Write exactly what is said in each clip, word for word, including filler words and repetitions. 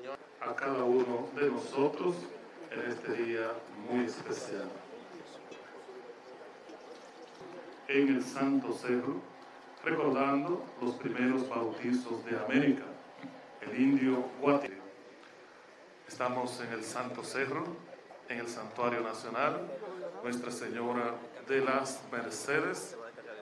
a cada uno de nosotros en este día muy especial. En el Santo Cerro, recordando los primeros bautizos de América, el indio Guatire. Estamos en el Santo Cerro, en el Santuario Nacional, Nuestra Señora de las Mercedes.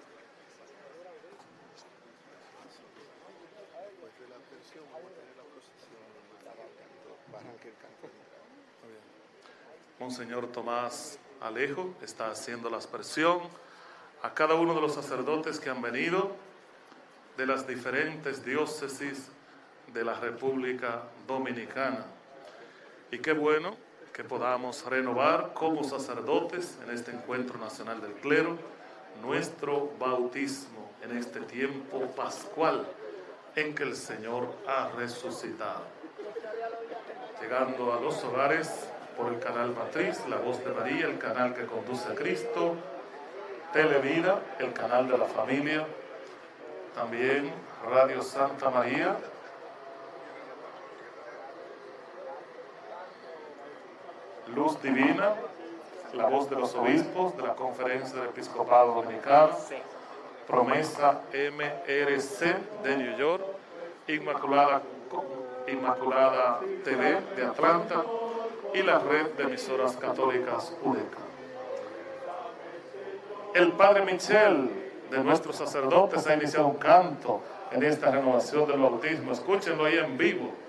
Monseñor Tomás Alejo está haciendo la aspersión a cada uno de los sacerdotes que han venido de las diferentes diócesis de la República Dominicana. Y qué bueno que podamos renovar como sacerdotes en este Encuentro Nacional del Clero nuestro bautismo en este tiempo pascual en que el Señor ha resucitado. Llegando a los hogares por el canal Matriz, La Voz de María, el canal que conduce a Cristo, Televida, el canal de la familia, también Radio Santa María, Luz Divina, La Voz de los Obispos de la Conferencia del Episcopado Dominicano, Promesa M R C de New York, Inmaculada, Inmaculada T V de Atlanta y la red de emisoras católicas UDECA. El Padre Michel de nuestros sacerdotes ha iniciado un canto en esta renovación del bautismo. Escúchenlo ahí en vivo.